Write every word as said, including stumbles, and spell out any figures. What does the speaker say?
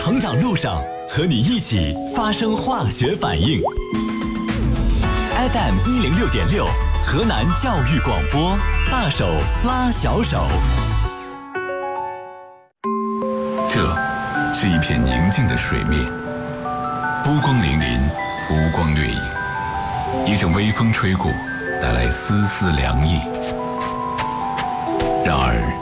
成长路上，和你一起发生化学反应。F M 一零六点六，河南教育广播，大手拉小手。 这是一片宁静的水面，波光粼粼，浮光掠影。一阵微风吹过，带来丝丝凉意。然而